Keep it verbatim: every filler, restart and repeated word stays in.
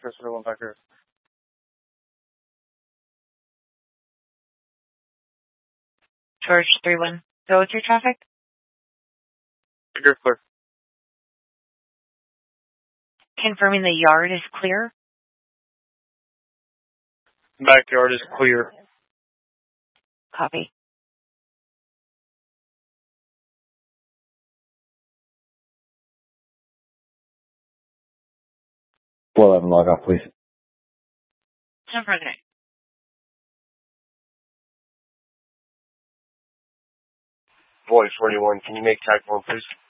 Christopher one Packer. George three one. Go with your traffic. Packer clear. Confirming the yard is clear. Backyard is clear. Copy. four eleven log off, please. No further. Boy forty-one, can you make tag one, please?